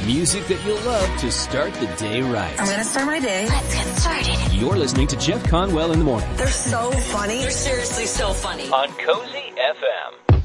Music that you'll love to start the day right. I'm going to start my day. Let's get started. You're listening to Jeff Conwell in the Morning. They're so funny. They're seriously so funny. On Cozy FM.